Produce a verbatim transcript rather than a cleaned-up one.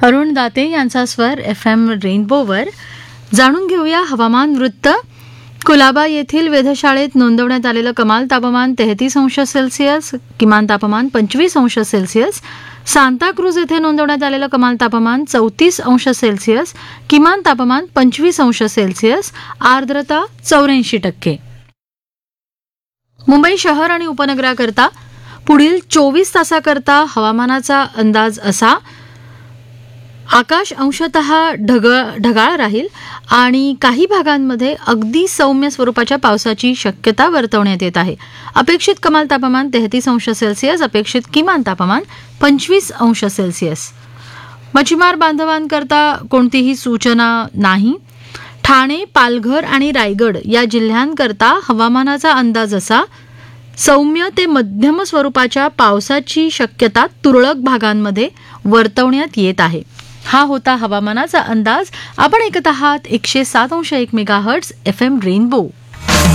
अरुण दाते यांचा स्वर F M रेनबोवर. जाणून घेऊया हवामान वृत्त. कुलाबा येथील वेधशाळेत नोंदवण्यात आलेलं कमाल तापमान तेहतीस अंश सेल्सिअस, किमान तापमान पंचवीस अंश सेल्सिअस. सांताक्रूज येथे नोंदवण्यात आलेलं कमाल तापमान चौतीस अंश सेल्सिअस, किमान तापमान पंचवीस अंश सेल्सिअस. आर्द्रता चौऱ्याऐंशी टक्के. मुंबई शहर आणि उपनगराकरता पुढील चोवीस तासाकरता हवामानाचा अंदाज असा. आकाश अंशतः ढगाळ ढगाळ राहील आणि काही भागांमध्ये अगदी सौम्य स्वरूपाच्या पावसाची शक्यता वर्तवण्यात येत आहे. अपेक्षित कमाल तापमान तेहतीस अंश सेल्सिअस, अपेक्षित किमान तापमान पंचवीस अंश सेल्सिअस. मच्छीमार बांधवांकरता कोणतीही सूचना नाही. ठाणे, पालघर आणि रायगड या जिल्ह्यांकरता हवामानाचा अंदाज असा. सौम्य ते मध्यम स्वरूपाच्या पावसाची शक्यता तुरळक भागांमध्ये वर्तवण्यात येत आहे. हा होता हवामानाचा अंदाज. आपण ऐकत आहात एकशे सात अंश एक मेगाहर्ट्झ एफ एम रेनबो.